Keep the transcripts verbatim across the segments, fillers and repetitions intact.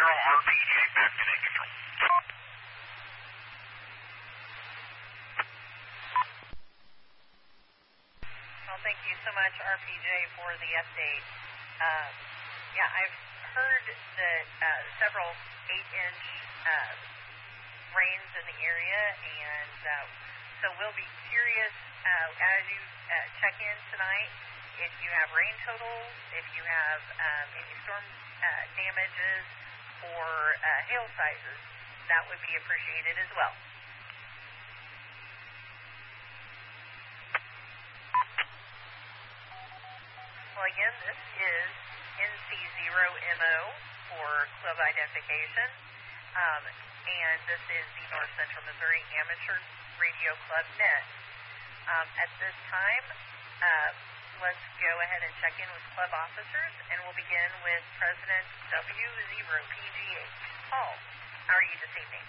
R P J back to net control. Well, thank you so much, R P J, for the update. Um, yeah, I've heard that uh, several eight-inch uh, rains in the area, and uh, so we'll be curious uh, as you uh, check in tonight if you have rain totals, if you have um, any storm uh, damages, or uh, hail sizes. That would be appreciated as well. Well, again, this is N C zero M O for club identification, um, and this is the North Central Missouri Amateur Radio Club Net. Um, at this time, uh, let's go ahead and check in with club officers, and we'll begin with President W zero P G H. Paul, how are you this evening?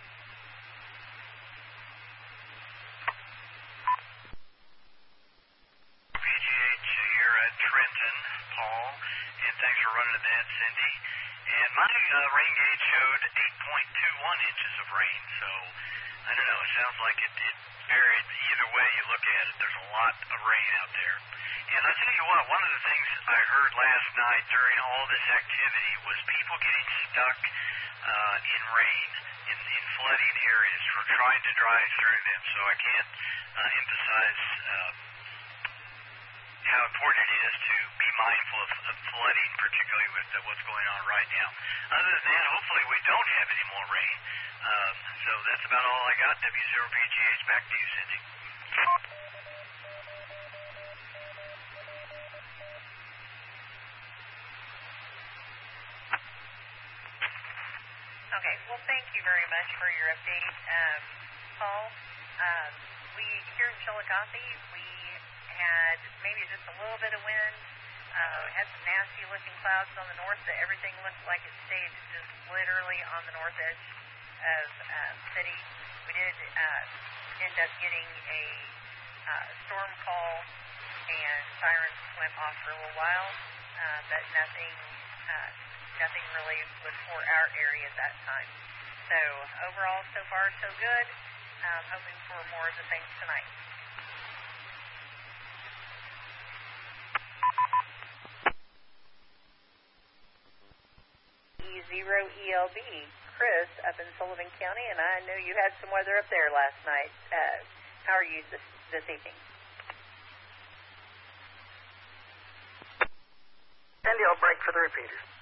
P G H here at Trenton, Paul, and thanks for running the net, Cindy. And my uh, rain gauge showed eight point two one inches of rain, so I don't know, it sounds like it, it varied. Either way you look at it, there's a lot of rain out there. And I'll tell you what, one of the things I heard last night during all this activity was people getting stuck uh, in rain, in, in flooding areas for trying to drive through them. So I can't uh, emphasize uh, how important it is to be mindful of, of flooding, particularly with uh, what's going on right now. Other than that, hopefully we don't have any more rain. Um, so that's about all I got. W zero P G H, back to you, Cindy. Okay, well, thank you very much for your update, um, Paul. Um, we here in Chillicothe, we had maybe just a little bit of wind. Uh, had some nasty-looking clouds on the north. That everything looked like it stayed just literally on the north edge of um, city. We did uh, end up getting a uh, storm call, and sirens went off for a little while, uh, but nothing. Uh, Nothing really was for our area at that time. So overall, so far, so good. Um, hoping for more of the same tonight. E zero E L B, Chris, up in Sullivan County, and I know you had some weather up there last night. Uh, how are you this, this evening? Cindy, I'll break for the repeater.